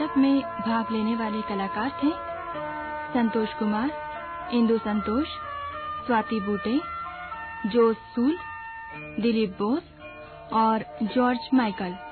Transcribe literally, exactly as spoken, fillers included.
नाटक में भाग लेने वाले कलाकार थे संतोष कुमार, इंदु संतोष, स्वाति बूटे, जोस सूल, दिलीप बोस और जॉर्ज माइकल।